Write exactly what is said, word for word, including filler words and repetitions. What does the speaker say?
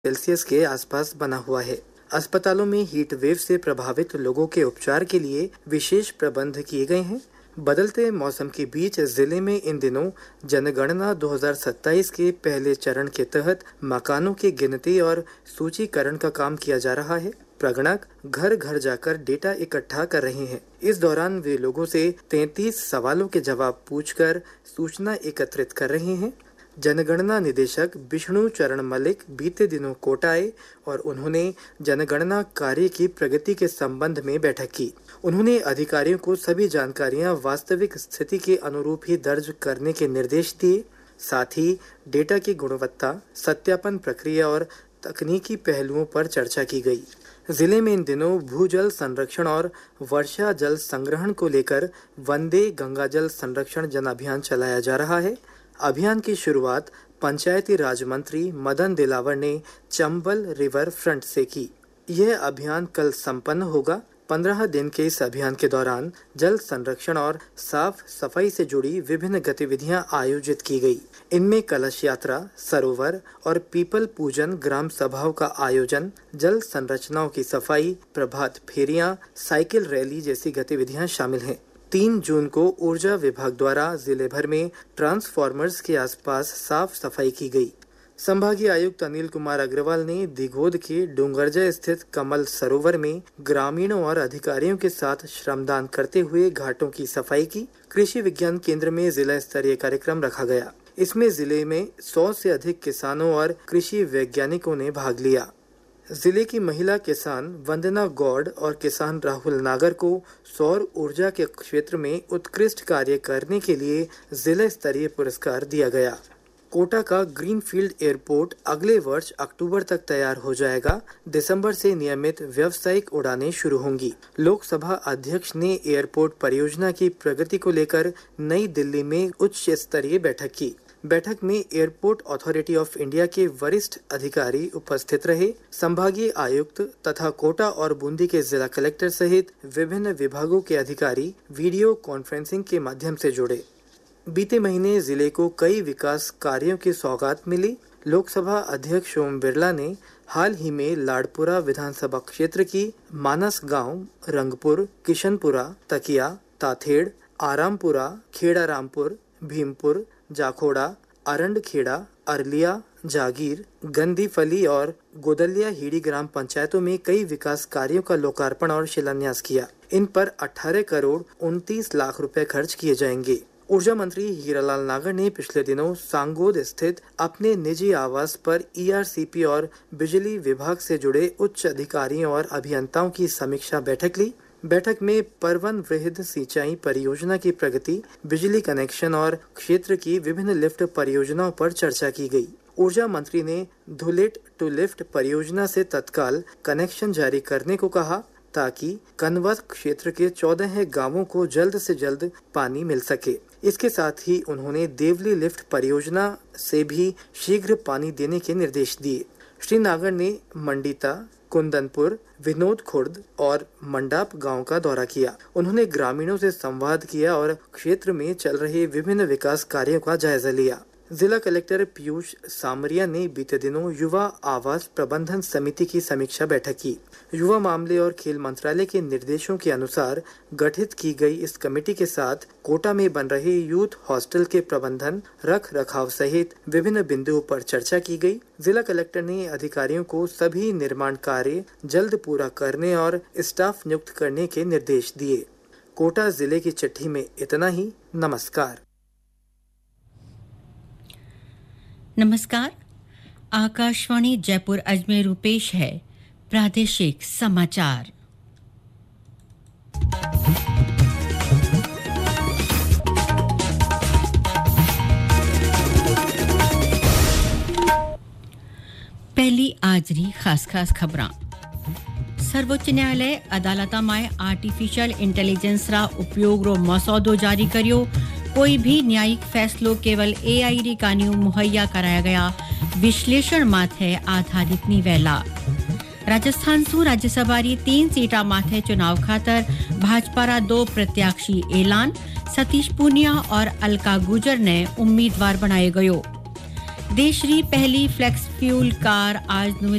Celsius के आसपास बना हुआ है। अस्पतालों में हीट वेव से प्रभावित लोगों के उपचार के लिए विशेष प्रबंध किए गए हैं। बदलते मौसम के बीच जिले में इन दिनों जनगणना दो हज़ार सत्ताईस के पहले चरण के तहत मकानों की गिनती और सूचीकरण का काम किया जा रहा है। प्रगणक घर घर जाकर डेटा इकट्ठा कर रहे हैं। इस दौरान वे लोगों से तैंतीस सवालों के जवाब पूछकर सूचना एकत्रित कर रहे हैं। जनगणना निदेशक विष्णु चरण मलिक बीते दिनों कोटा आए और उन्होंने जनगणना कार्य की प्रगति के संबंध में बैठक की। उन्होंने अधिकारियों को सभी जानकारियां वास्तविक स्थिति के अनुरूप ही दर्ज करने के निर्देश दिए। साथ ही डेटा की गुणवत्ता, सत्यापन प्रक्रिया और तकनीकी पहलुओं पर चर्चा की गई। जिले में इन दिनों भूजल संरक्षण और वर्षा जल संग्रहण को लेकर वंदे गंगा जल संरक्षण जन अभियान चलाया जा रहा है। अभियान की शुरुआत पंचायती राज मंत्री मदन दिलावर ने चंबल रिवर फ्रंट से की। यह अभियान कल संपन्न होगा। पंद्रह दिन के इस अभियान के दौरान जल संरक्षण और साफ सफाई से जुड़ी विभिन्न गतिविधियां आयोजित की गई। इनमें कलश यात्रा, सरोवर और पीपल पूजन, ग्राम सभाओं का आयोजन, जल संरचनाओं की सफाई, प्रभात फेरियां, साइकिल रैली जैसी गतिविधियां शामिल हैं। तीन जून को ऊर्जा विभाग द्वारा जिले भर में ट्रांसफार्मर्स के आसपास साफ सफाई की गई। संभागीय आयुक्त अनिल कुमार अग्रवाल ने दिघोद के डूंगरजा स्थित कमल सरोवर में ग्रामीणों और अधिकारियों के साथ श्रमदान करते हुए घाटों की सफाई की। कृषि विज्ञान केंद्र में जिला स्तरीय कार्यक्रम रखा गया। इसमें जिले में सौ से अधिक किसानों और कृषि वैज्ञानिकों ने भाग लिया। जिले की महिला किसान वंदना गौड़ और किसान राहुल नागर को सौर ऊर्जा के क्षेत्र में उत्कृष्ट कार्य करने के लिए जिला स्तरीय पुरस्कार दिया गया। कोटा का ग्रीनफील्ड एयरपोर्ट अगले वर्ष अक्टूबर तक तैयार हो जाएगा। दिसंबर से नियमित व्यावसायिक उड़ानें शुरू होंगी। लोकसभा अध्यक्ष ने एयरपोर्ट परियोजना की प्रगति को लेकर नई दिल्ली में उच्च स्तरीय बैठक की। बैठक में एयरपोर्ट अथॉरिटी ऑफ इंडिया के वरिष्ठ अधिकारी उपस्थित रहे। संभागीय आयुक्त तथा कोटा और बूंदी के जिला कलेक्टर सहित विभिन्न विभागों के अधिकारी वीडियो कॉन्फ्रेंसिंग के माध्यम से जुड़े। बीते महीने जिले को कई विकास कार्यों की सौगात मिली। लोकसभा अध्यक्ष ओम बिरला ने हाल ही में लाड़पुरा विधानसभा क्षेत्र की मानस गांव, रंगपुर, किशनपुरा, तकिया, ताथेड़, आरामपुरा, खेड़ा रामपुर, भीमपुर, जाखोड़ा, अरंडखेड़ा, अरलिया, जागीर, गंदीफली और गोदलिया हीड़ी ग्राम पंचायतों में कई विकास कार्यों का लोकार्पण और शिलान्यास किया। इन पर अठारह करोड़ उनतीस लाख रुपए खर्च किए जाएंगे। ऊर्जा मंत्री हीरालाल नागर ने पिछले दिनों सांगोद स्थित अपने निजी आवास पर ई आर सी पी और बिजली विभाग से जुड़े उच्च अधिकारियों और अभियंताओं की समीक्षा बैठक ली। बैठक में परवन वृहद सिंचाई परियोजना की प्रगति, बिजली कनेक्शन और क्षेत्र की विभिन्न लिफ्ट परियोजनाओं पर चर्चा की गई। ऊर्जा मंत्री ने धुलेट टू लिफ्ट परियोजना से तत्काल कनेक्शन जारी करने को कहा ताकि कनवत क्षेत्र के चौदह गांवों को जल्द से जल्द पानी मिल सके। इसके साथ ही उन्होंने देवली लिफ्ट परियोजना से भी शीघ्र पानी देने के निर्देश दिए। श्री नागर ने मंडिता, कुंदनपुर, विनोद खुर्द और मंडाप गांव का दौरा किया। उन्होंने ग्रामीणों से संवाद किया और क्षेत्र में चल रहे विभिन्न विकास कार्यों का जायजा लिया। जिला कलेक्टर पीयूष सामरिया ने बीते दिनों युवा आवास प्रबंधन समिति की समीक्षा बैठक की। युवा मामले और खेल मंत्रालय के निर्देशों के अनुसार गठित की गई इस कमेटी के साथ कोटा में बन रहे यूथ हॉस्टल के प्रबंधन, रख रखाव सहित विभिन्न बिंदुओं पर चर्चा की गई। जिला कलेक्टर ने अधिकारियों को सभी निर्माण कार्य जल्द पूरा करने और स्टाफ नियुक्त करने के निर्देश दिए। कोटा जिले की चिट्ठी में इतना ही। नमस्कार। नमस्कार। आकाशवाणी जयपुर अजमेर रूपेश है। प्रादेशिक समाचार। पहली आजरी खास खास खबरां। सर्वोच्च न्यायालय अदालता में आर्टिफिशियल इंटेलिजेंस रा उपयोग रो मसौदो जारी करियो। कोई भी न्यायिक फैसलो केवल ए आई री कानून मुहैया कराया गया विश्लेषण माथे आधारित निवेला। राजस्थान सु राज्यसभा री तीन सीटा माथे चुनाव खातर भाजपा रा दो प्रत्याशी ऐलान। सतीश पूनिया और अलका गुजर ने उम्मीदवार बनाए गयो। देश री पहली फ्लेक्स फ्यूल कार आज